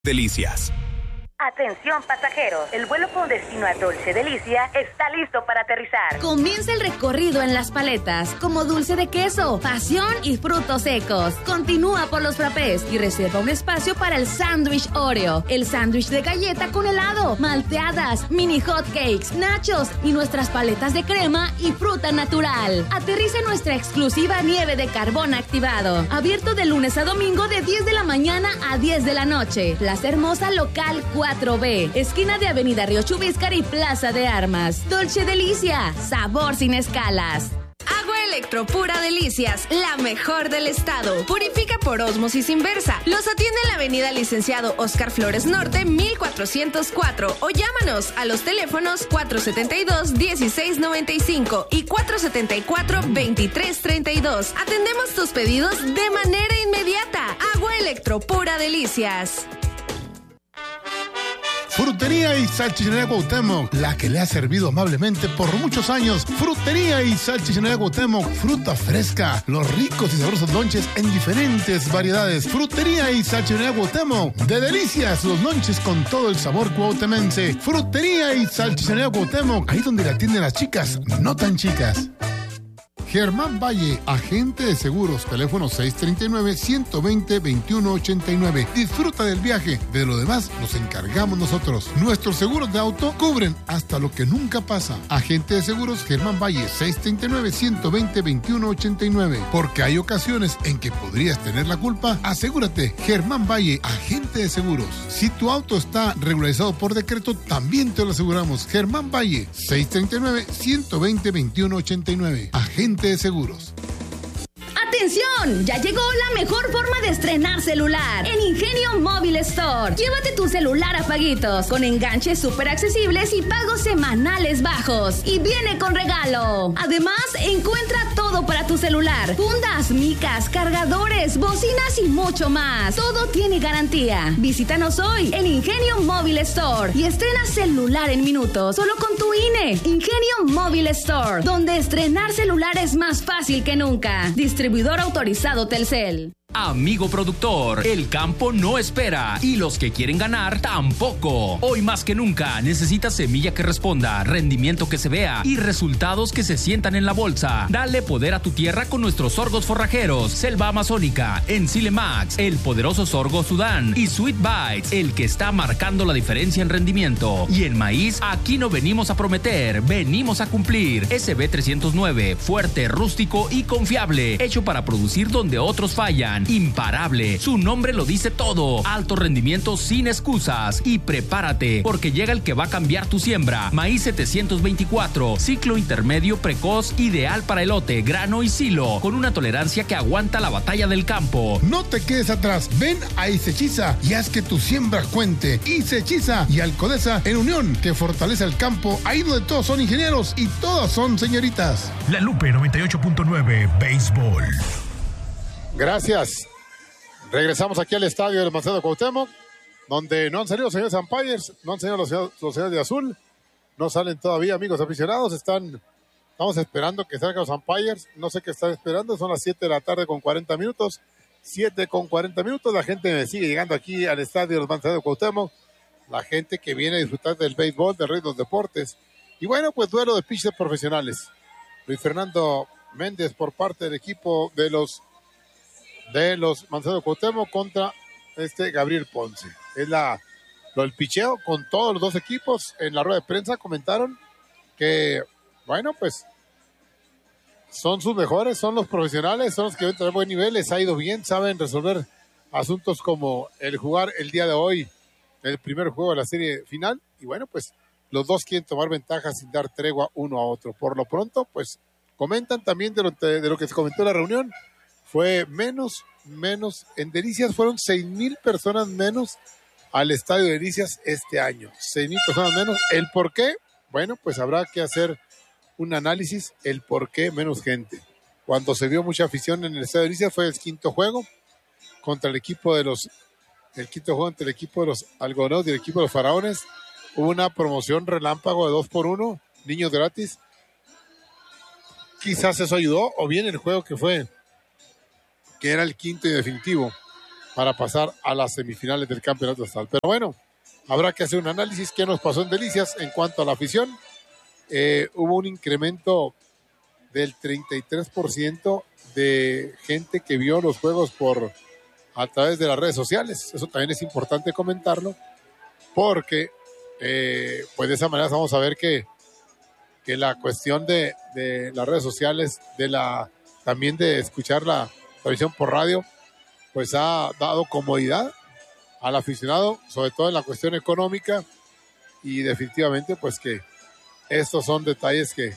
Delicias. Atención pasajeros, el vuelo con destino a Dolce Delicia está listo para aterrizar. Comienza el recorrido en las paletas, como dulce de queso, pasión y frutos secos. Continúa por los frappés y reserva un espacio para el sándwich Oreo, el sándwich de galleta con helado, malteadas, mini hot cakes, nachos y nuestras paletas de crema y fruta natural. Aterriza en nuestra exclusiva nieve de carbón activado, abierto de lunes a domingo de 10 de la mañana a 10 de la noche. Plaza Hermosa Local 4B, esquina de Avenida Río Chubíscar y Plaza de Armas. Dolce Delicia, sabor sin escalas. Agua Electropura Delicias, la mejor del estado. Purifica por ósmosis inversa. Los atiende en la avenida Licenciado Óscar Flores Norte, 1404. O llámanos a los teléfonos 472-1695 y 474-2332. Atendemos tus pedidos de manera inmediata. Agua Electropura Delicias. Frutería y Salchichonería Cuauhtémoc, la que le ha servido amablemente por muchos años. Frutería y Salchichonería Cuauhtémoc, fruta fresca, los ricos y sabrosos lonches en diferentes variedades. Frutería y Salchichonería Cuauhtémoc, de delicias los lonches con todo el sabor cuauhtemense. Frutería y Salchichonería Cuauhtémoc, ahí donde la atienden las chicas, no tan chicas. Germán Valle, agente de seguros, teléfono 639-120-2189. Disfruta del viaje, de lo demás nos encargamos nosotros. Nuestros seguros de auto cubren hasta lo que nunca pasa. Agente de seguros Germán Valle, 639-120-2189. Porque hay ocasiones en que podrías tener la culpa. Asegúrate, Germán Valle, agente de seguros. Si tu auto está regularizado por decreto, también te lo aseguramos. Germán Valle, 639-120-2189. Agente de seguros. ¡Atención! Ya llegó la mejor forma de estrenar celular en Ingenio Móvil Store. Llévate tu celular a paguitos, con enganches súper accesibles y pagos semanales bajos. Y viene con regalo. Además, encuentra todo para tu celular: fundas, micas, cargadores, bocinas y mucho más. Todo tiene garantía. Visítanos hoy en Ingenio Móvil Store y estrena celular en minutos, solo con tu INE. Ingenio Móvil Store, donde estrenar celular es más fácil que nunca. Distribuidor autorizado Telcel. Amigo productor, el campo no espera y los que quieren ganar tampoco. Hoy más que nunca necesitas semilla que responda, rendimiento que se vea y resultados que se sientan en la bolsa. Dale poder a tu tierra con nuestros sorgos forrajeros, Selva Amazónica, Enzile Max, el poderoso sorgo Sudán y Sweet Bites, el que está marcando la diferencia en rendimiento. Y en maíz, aquí no venimos a prometer, venimos a cumplir. SB 309, fuerte, rústico y confiable, hecho para producir donde otros fallan. Imparable, su nombre lo dice todo. Alto rendimiento sin excusas. Y prepárate, porque llega el que va a cambiar tu siembra. Maíz 724, ciclo intermedio precoz, ideal para elote, grano y silo, con una tolerancia que aguanta la batalla del campo. No te quedes atrás, ven a Isechiza y haz que tu siembra cuente. Isechiza y Alcodesa en unión, que fortalece el campo, ahí donde todos son ingenieros y todas son señoritas. La Lupe 98.9 Béisbol. Gracias. Regresamos aquí al estadio del Manzano Cuauhtémoc, donde no han salido los señores umpires, no han salido los señores de azul, no salen todavía, amigos aficionados. Estamos esperando que salgan los umpires, no sé qué están esperando, son las 7 de la tarde con 40 minutos, 7:40. La gente sigue llegando aquí al estadio del Manzano Cuauhtémoc, la gente que viene a disfrutar del béisbol, del rey de los deportes. Y bueno, pues duelo de pitchers profesionales. Luis Fernando Méndez por parte del equipo de los Manzano Cuauhtémoc contra Gabriel Ponce. Es el picheo con todos los dos equipos. En la rueda de prensa comentaron que, bueno, pues son sus mejores, son los profesionales, son los que deben tener buen nivel, les ha ido bien, saben resolver asuntos como el jugar el día de hoy, el primer juego de la serie final. Y bueno, pues los dos quieren tomar ventaja sin dar tregua uno a otro. Por lo pronto, pues comentan también de lo que se comentó en la reunión. Fue menos, en Delicias fueron 6,000 personas menos al estadio de Delicias este año. 6,000 personas menos. ¿El por qué? Bueno, pues habrá que hacer un análisis, el por qué menos gente. Cuando se vio mucha afición en el estadio de Delicias fue el quinto juego entre el equipo de los algodoneros y el equipo de los faraones. Hubo una promoción relámpago de 2x1, niños gratis. Quizás eso ayudó, o bien el juego que era el quinto y definitivo para pasar a las semifinales del campeonato estatal. Pero bueno, habrá que hacer un análisis. ¿Qué nos pasó en Delicias en cuanto a la afición? Hubo un incremento del 33% de gente que vio los juegos a través de las redes sociales. Eso también es importante comentarlo, porque pues de esa manera vamos a ver que la cuestión de las redes sociales, también de escuchar la televisión por radio, pues ha dado comodidad al aficionado, sobre todo en la cuestión económica, y definitivamente pues que estos son detalles que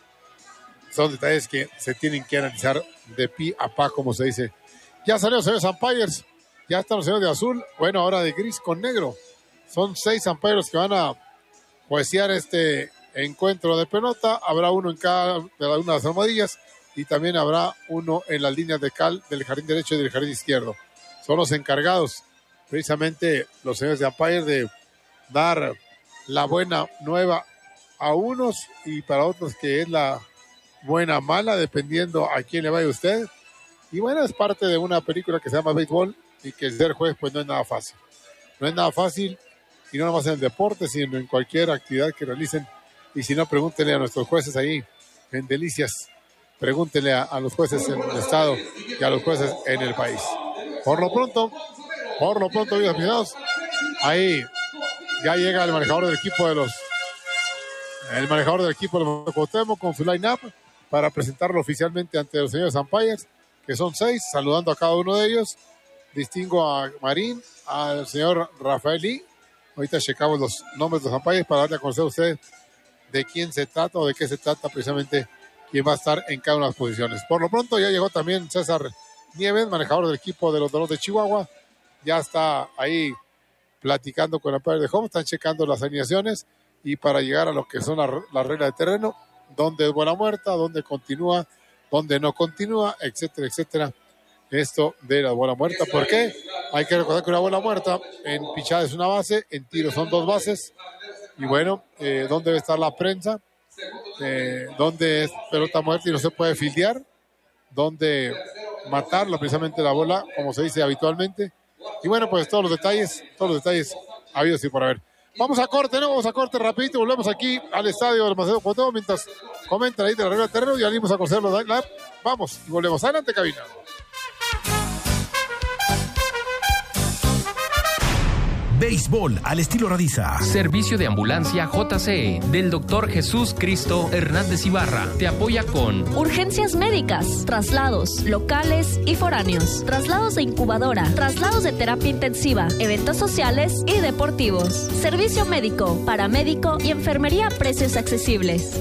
se tienen que analizar de pi a pa, como se dice. Ya salieron los señores umpires, ya están los señores de azul, bueno, ahora de gris con negro. Son 6 umpires que van a juecear este encuentro de pelota. Habrá uno en cada de una de las almohadillas y también habrá uno en las líneas de cal del jardín derecho y del jardín izquierdo. Son los encargados, precisamente los señores de umpire, de dar la buena nueva a unos y para otros que es la buena mala, dependiendo a quién le vaya usted. Y bueno, es parte de una película que se llama Béisbol, y que el ser juez pues no es nada fácil. No es nada fácil, y no nada más en el deporte, sino en cualquier actividad que realicen. Y si no, pregúntenle a nuestros jueces ahí en Delicias. Pregúntenle a los jueces en el estado y a los jueces en el país. Por lo pronto, amigos aficionados, ahí ya llega el manejador del equipo de los Cuauhtémoc con su line-up para presentarlo oficialmente ante los señores umpires, que son 6, saludando a cada uno de ellos. Distingo a Marín, al señor Rafael Lee. Ahorita checamos los nombres de los umpires para darle a conocer a ustedes de quién se trata o de qué se trata precisamente quién va a estar en cada una de las posiciones. Por lo pronto ya llegó también César Nieves, manejador del equipo de los Dorados de Chihuahua. Ya está ahí platicando con el umpire de home, están checando las alineaciones y para llegar a lo que son las reglas de terreno, dónde es bola muerta, dónde continúa, dónde no continúa, etcétera, etcétera. Esto de la bola muerta. ¿Por qué? Hay que recordar que una bola muerta en pichada es una base, en tiro son 2 bases. Y bueno, ¿dónde debe estar la prensa? ¿Dónde es pelota muerta y no se puede fildear? ¿Dónde matarla precisamente la bola, como se dice habitualmente? Y bueno, pues todos los detalles habidos y por haber. Vamos a corte, ¿no? Vamos a corte rapidito. Volvemos aquí al estadio del Macedo Cuauhtémoc mientras comentan ahí de la regla del terreno y salimos a conocerlo. Vamos y volvemos. Adelante, cabina. Béisbol al estilo Radiza. Servicio de ambulancia JCE del Dr. Jesús Cristo Hernández Ibarra. Te apoya con urgencias médicas, traslados locales y foráneos, traslados de incubadora, traslados de terapia intensiva, eventos sociales y deportivos. Servicio médico, paramédico y enfermería a precios accesibles.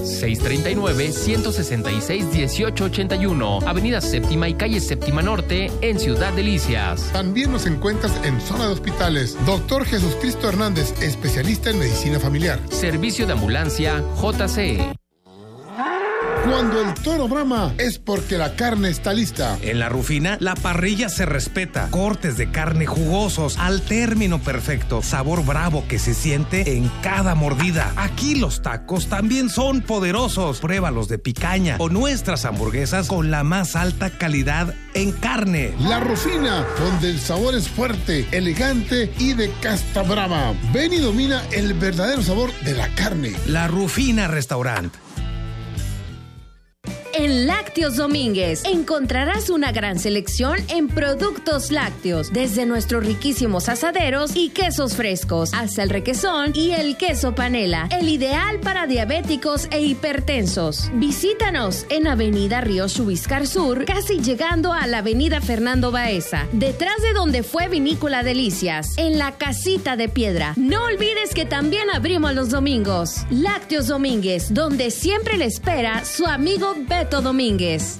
639-166-1881, Avenida Séptima y Calle Séptima Norte, en Ciudad Delicias. También nos encuentras en zona de hospitales. Dr. Jesús Cristo Hernández, especialista en medicina familiar. Servicio de ambulancia JCE. Cuando el toro brama es porque la carne está lista. En La Rufina, la parrilla se respeta. Cortes de carne jugosos al término perfecto. Sabor bravo que se siente en cada mordida. Aquí los tacos también son poderosos. Pruébalos de picaña o nuestras hamburguesas con la más alta calidad en carne. La Rufina, donde el sabor es fuerte, elegante y de casta brava. Ven y domina el verdadero sabor de la carne. La Rufina Restaurant. En Lácteos Domínguez encontrarás una gran selección en productos lácteos, desde nuestros riquísimos asaderos y quesos frescos, hasta el requesón y el queso panela, el ideal para diabéticos e hipertensos. Visítanos en Avenida Río Chubiscar Sur, casi llegando a la Avenida Fernando Baeza, detrás de donde fue Vinícola Delicias, en la Casita de Piedra. No olvides que también abrimos los domingos. Lácteos Domínguez, donde siempre le espera su amigo Beto Domínguez.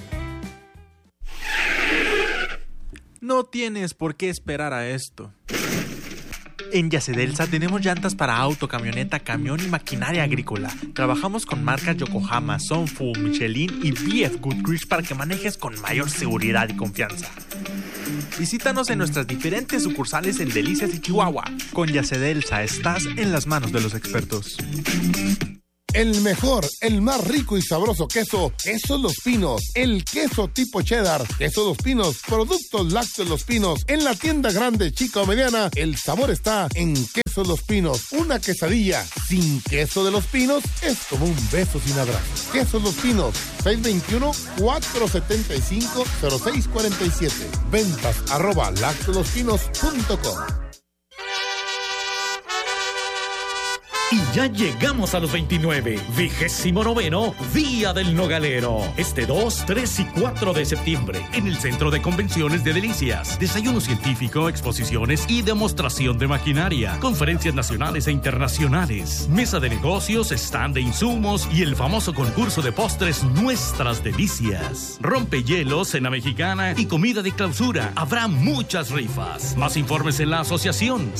No tienes por qué esperar a esto. En Yacedelsa tenemos llantas para auto, camioneta, camión y maquinaria agrícola. Trabajamos con marcas Yokohama, Sunfu, Michelin y BF Goodrich para que manejes con mayor seguridad y confianza. Visítanos en nuestras diferentes sucursales en Delicias y Chihuahua. Con Yacedelsa estás en las manos de los expertos. El mejor, el más rico y sabroso queso, Queso Los Pinos. El queso tipo cheddar, Queso Los Pinos, productos lácteos Los Pinos. En la tienda grande, chica o mediana, el sabor está en Queso Los Pinos. Una quesadilla sin queso de Los Pinos es como un beso sin abrazo. Queso Los Pinos, 621-475-0647. Ventas @lactolospinos.com. Y ya llegamos a los 29, 29º Día del Nogalero. Este 2, 3 y 4 de septiembre, en el Centro de Convenciones de Delicias. Desayuno científico, exposiciones y demostración de maquinaria. Conferencias nacionales e internacionales. Mesa de negocios, stand de insumos y el famoso concurso de postres Nuestras Delicias. Rompehielos, cena mexicana y comida de clausura. Habrá muchas rifas. Más informes en la asociación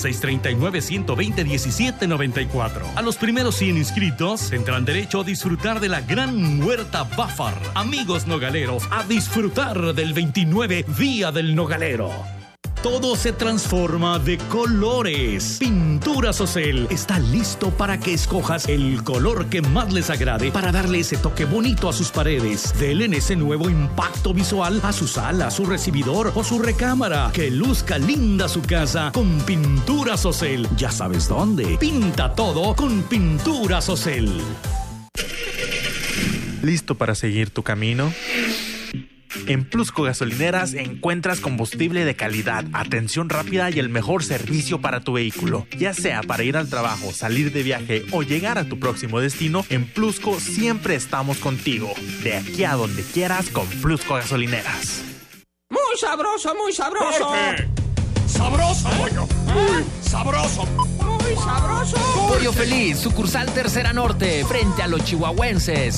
639-120-1794. A los primeros 100 inscritos tendrán derecho a disfrutar de la gran huerta Bafar. Amigos nogaleros, a disfrutar del 29 Día del Nogalero. Todo se transforma de colores. Pinturas Ocel está listo para que escojas el color que más les agrade para darle ese toque bonito a sus paredes. Denle ese nuevo impacto visual a su sala, su recibidor o su recámara. Que luzca linda su casa con Pinturas Ocel. Ya sabes dónde. Pinta todo con Pinturas Ocel. ¿Listo para seguir tu camino? En Plusco Gasolineras encuentras combustible de calidad, atención rápida y el mejor servicio para tu vehículo. Ya sea para ir al trabajo, salir de viaje o llegar a tu próximo destino, en Plusco siempre estamos contigo. De aquí a donde quieras con Plusco Gasolineras. ¡Muy sabroso, muy sabroso! ¡Jorge! ¡Sabroso, pollo! ¡Muy sabroso! ¡Muy sabroso! Pollo Feliz, sucursal Tercera Norte, frente a los chihuahuenses,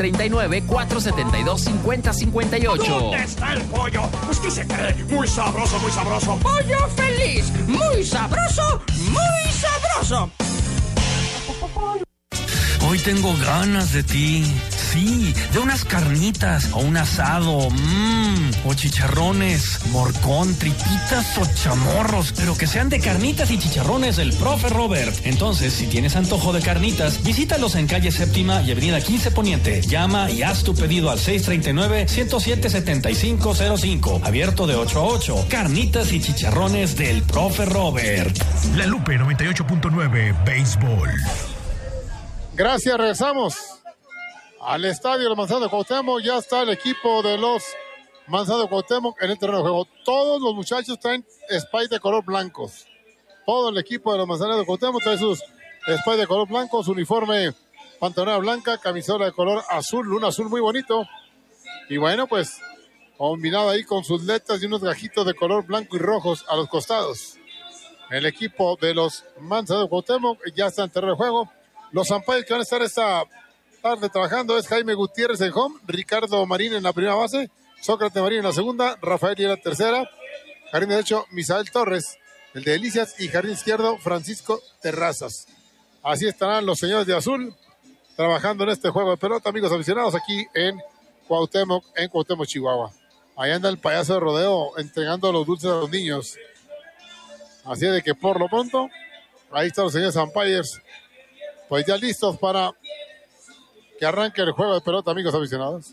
639-472-5058. ¿Dónde está el pollo? Pues que se cree, muy sabroso, muy sabroso. ¡Pollo Feliz! ¡Muy sabroso, muy sabroso! Hoy tengo ganas de ti. Sí, de unas carnitas o un asado, o chicharrones, morcón, tripitas o chamorros, pero que sean de carnitas y chicharrones del Profe Robert. Entonces, si tienes antojo de carnitas, visítalos en calle Séptima y avenida 15 Poniente. Llama y haz tu pedido al 639-107-7505. Abierto de 8 a 8. Carnitas y chicharrones del Profe Robert. La Lupe 98.9 Béisbol. Gracias, regresamos al estadio de los Manzanos de Cuauhtémoc. Ya está el equipo de los Manzanos de Cuauhtémoc en el terreno de juego. Todos los muchachos traen spikes de color blancos. Todo el equipo de los Manzanos de Cuauhtémoc trae sus spikes de color blanco, su uniforme pantalonera blanca, camisola de color azul, un azul muy bonito. Y bueno, pues combinado ahí con sus letras y unos gajitos de color blanco y rojos a los costados. El equipo de los Manzanos de Cuauhtémoc ya está en terreno de juego. Los umpires que van a estar esta tarde trabajando es Jaime Gutiérrez en home, Ricardo Marín en la primera base, Sócrates Marín en la segunda, Rafael en la tercera, jardín derecho Misael Torres, el de Delicias, y jardín izquierdo Francisco Terrazas. Así estarán los señores de azul trabajando en este juego de pelota, amigos aficionados, aquí en Cuauhtémoc, Chihuahua. Ahí anda el payaso de rodeo entregando los dulces a los niños. Así de que por lo pronto, ahí están los señores umpires, pues ya listos para que arranque el juego de pelota, amigos aficionados.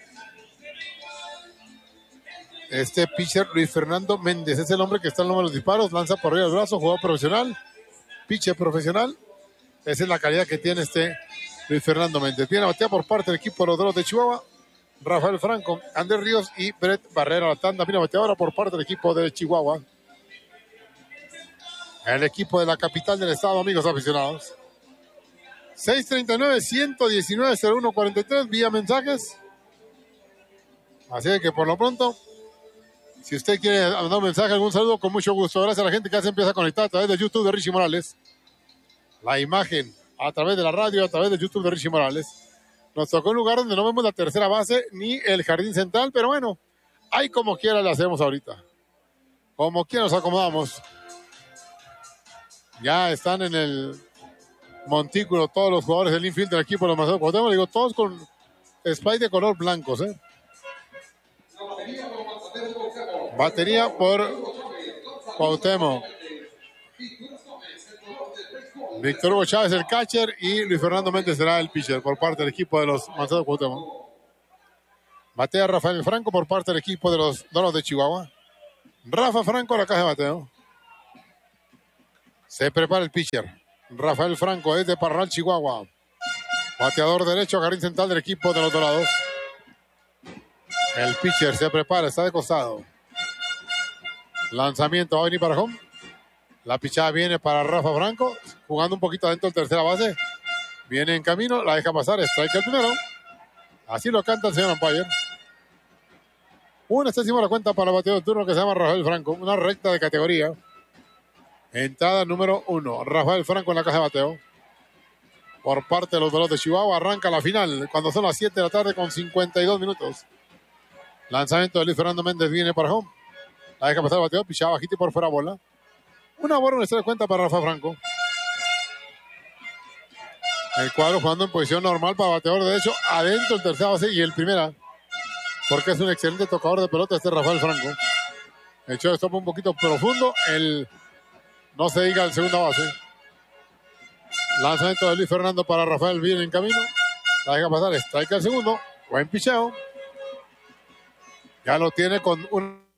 Este pitcher, Luis Fernando Méndez, es el hombre que está en el número de los disparos, lanza por arriba del brazo, jugador profesional, pitcher profesional. Esa es la calidad que tiene este Luis Fernando Méndez. Viene a batear por parte del equipo de los Dorados de Chihuahua, Rafael Franco, Andrés Ríos y Brett Barrera. La tanda viene a batear ahora por parte del equipo de Chihuahua. El equipo de la capital del estado, amigos aficionados. 639-119-0143 vía mensajes. Así que por lo pronto, si usted quiere mandar un mensaje, algún saludo, con mucho gusto. Gracias a la gente que ya se empieza a conectar a través de YouTube de Richie Morales. La imagen a través de la radio, a través de YouTube de Richie Morales. Nos tocó un lugar donde no vemos la tercera base ni el jardín central, pero bueno, ahí como quiera le hacemos ahorita. Como quiera nos acomodamos. Ya están en el montículo todos los jugadores del infield del equipo de los Manzanos de Cuauhtémoc, digo, todos con spike de color blancos, Batería por Cuauhtémoc. Víctor Hugo Chávez el catcher y Luis Fernando Méndez será el pitcher por parte del equipo de los Manzanos Cuauhtémoc. Batea Rafael Franco por parte del equipo de los Dorados de Chihuahua. Rafa Franco a la caja de bateo. Se prepara el pitcher. Rafael Franco es de Parral, Chihuahua. Bateador derecho, jardín central del equipo de los Dorados. El pitcher se prepara, está de costado. Lanzamiento va a venir para home. La pichada viene para Rafa Franco, jugando un poquito adentro de tercera base. Viene en camino, la deja pasar, strike el primero. Así lo canta el señor umpire. Una la cuenta para el bateador de turno que se llama Rafael Franco. Una recta de categoría. Entrada número 1. Rafael Franco en la caja de bateo. Por parte de los Dorados de Chihuahua. Arranca la final cuando son las 7 de la tarde con 52 minutos. Lanzamiento de Luis Fernando Méndez viene para home. La deja pasar el bateador. Pichada bajito y por fuera bola. Una buena de cuenta para Rafa Franco. El cuadro jugando en posición normal para bateador derecho. Adentro el tercera base y el primera. Porque es un excelente tocador de pelota Rafael Franco. El shortstop un poquito profundo. No se diga el segunda base. Lanzamiento de Luis Fernando para Rafael, viene en camino. La deja pasar, strike al segundo. Buen picheo. Ya lo tiene con un